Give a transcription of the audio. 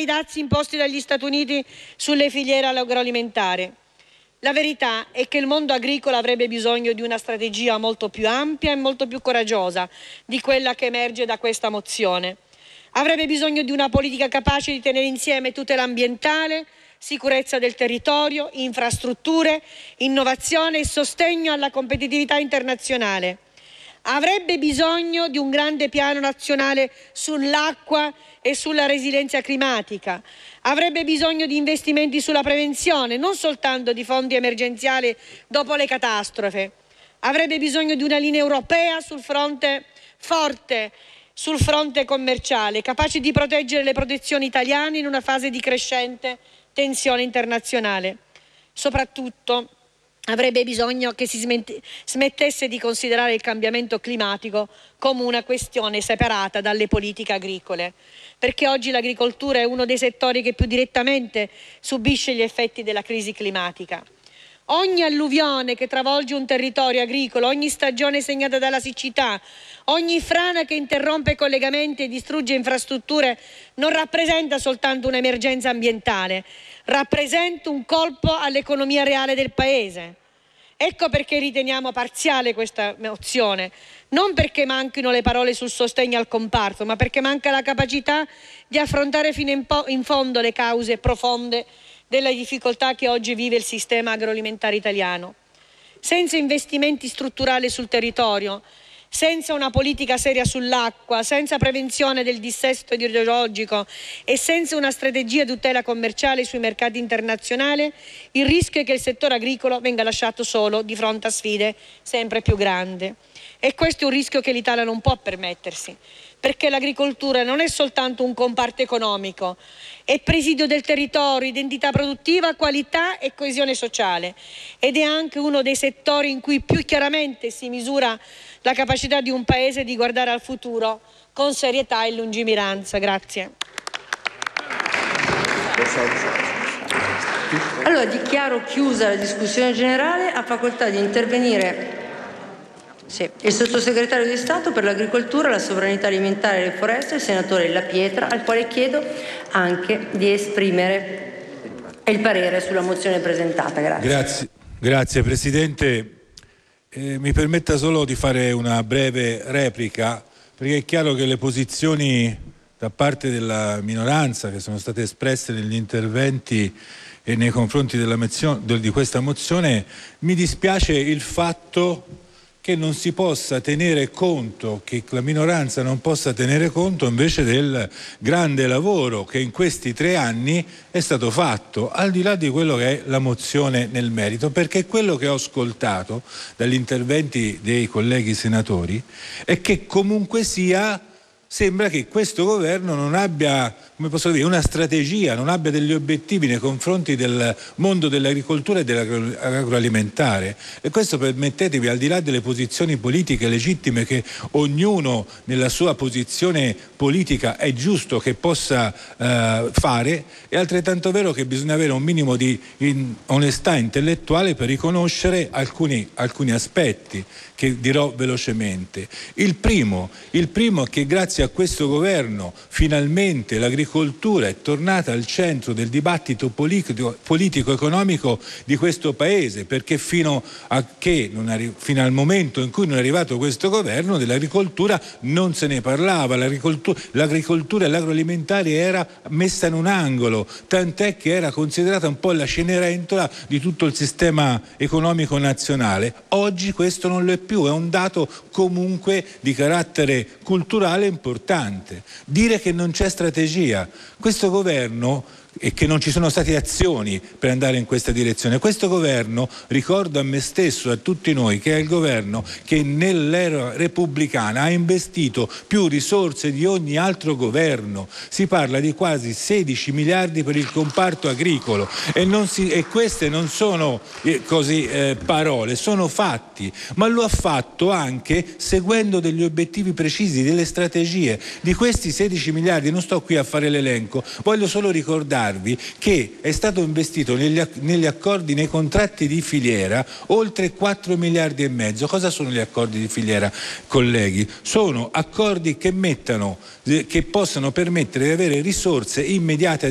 i dazi imposti dagli Stati Uniti sulle filiere agroalimentari. La verità è che il mondo agricolo avrebbe bisogno di una strategia molto più ampia e molto più coraggiosa di quella che emerge da questa mozione. Avrebbe bisogno di una politica capace di tenere insieme tutela ambientale, sicurezza del territorio, infrastrutture, innovazione e sostegno alla competitività internazionale. Avrebbe bisogno di un grande piano nazionale sull'acqua e sulla resilienza climatica. Avrebbe bisogno di investimenti sulla prevenzione, non soltanto di fondi emergenziali dopo le catastrofi. Avrebbe bisogno di una linea europea sul fronte forte, sul fronte commerciale, capace di proteggere le produzioni italiane in una fase di crescente tensione internazionale. Soprattutto avrebbe bisogno che si smettesse di considerare il cambiamento climatico come una questione separata dalle politiche agricole, perché oggi l'agricoltura è uno dei settori che più direttamente subisce gli effetti della crisi climatica. Ogni alluvione che travolge un territorio agricolo, ogni stagione segnata dalla siccità, ogni frana che interrompe i collegamenti e distrugge infrastrutture non rappresenta soltanto un'emergenza ambientale, rappresenta un colpo all'economia reale del Paese. Ecco perché riteniamo parziale questa mozione, non perché manchino le parole sul sostegno al comparto, ma perché manca la capacità di affrontare fino in fondo le cause profonde delle difficoltà che oggi vive il sistema agroalimentare italiano. Senza investimenti strutturali sul territorio, senza una politica seria sull'acqua, senza prevenzione del dissesto idrogeologico e senza una strategia di tutela commerciale sui mercati internazionali, il rischio è che il settore agricolo venga lasciato solo di fronte a sfide sempre più grandi. E questo è un rischio che l'Italia non può permettersi, perché l'agricoltura non è soltanto un comparto economico, è presidio del territorio, identità produttiva, qualità e coesione sociale, ed è anche uno dei settori in cui più chiaramente si misura la capacità di un Paese di guardare al futuro con serietà e lungimiranza. Grazie. Allora dichiaro chiusa la discussione generale. Ha facoltà di intervenire il sottosegretario di Stato per l'agricoltura, la sovranità alimentare e le foreste, il senatore La Pietra, al quale chiedo anche di esprimere il parere sulla mozione presentata. Grazie Presidente. Mi permetta solo di fare una breve replica, perché è chiaro che le posizioni da parte della minoranza che sono state espresse negli interventi e nei confronti di questa mozione, mi dispiace il fatto che non si possa tenere conto, che la minoranza non possa tenere conto invece del grande lavoro che in questi 3 anni è stato fatto, al di là di quello che è la mozione nel merito, perché quello che ho ascoltato dagli interventi dei colleghi senatori è che comunque sia sembra che questo governo non abbia, come posso dire, una strategia, non abbia degli obiettivi nei confronti del mondo dell'agricoltura e dell'agroalimentare. E questo, permettetemi, al di là delle posizioni politiche legittime che ognuno nella sua posizione politica è giusto che possa fare, è altrettanto vero che bisogna avere un minimo di onestà intellettuale per riconoscere alcuni aspetti che dirò velocemente. Il primo è che grazie a questo governo finalmente l'agricoltura è tornata al centro del dibattito politico-economico di questo Paese, perché fino al momento in cui non è arrivato questo governo dell'agricoltura non se ne parlava, l'agricoltura e l'agroalimentare era messa in un angolo, tant'è che era considerata un po' la cenerentola di tutto il sistema economico nazionale. Oggi questo non lo è più, è un dato comunque di carattere culturale importante. Dire che non c'è strategia, questo governo, e che non ci sono state azioni per andare in questa direzione. Questo governo, ricordo a me stesso e a tutti noi, che è il governo che nell'era repubblicana ha investito più risorse di ogni altro governo. Si parla di quasi 16 miliardi per il comparto agricolo e queste non sono parole, sono fatti, ma lo ha fatto anche seguendo degli obiettivi precisi, delle strategie. Di questi 16 miliardi, non sto qui a fare l'elenco, voglio solo ricordarvi che è stato investito negli accordi, nei contratti di filiera, oltre 4 miliardi e mezzo. Cosa sono gli accordi di filiera, colleghi? Sono accordi che possano permettere di avere risorse immediate